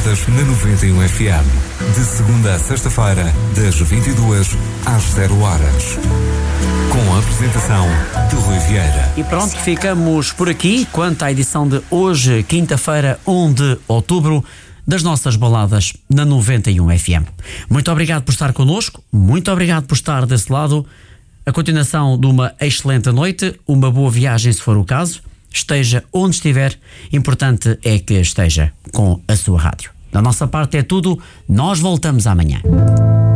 baladas na 91 FM. De segunda a sexta-feira, das 22 às 0 horas. Com a apresentação de Rui Vieira. E pronto, ficamos por aqui quanto à edição de hoje, quinta-feira, 1 de outubro, das nossas baladas na 91 FM. Muito obrigado por estar connosco, muito obrigado por estar desse lado. A continuação de uma excelente noite, uma boa viagem se for o caso. Esteja onde estiver, importante é que esteja com a sua rádio. Da nossa parte é tudo, nós voltamos amanhã.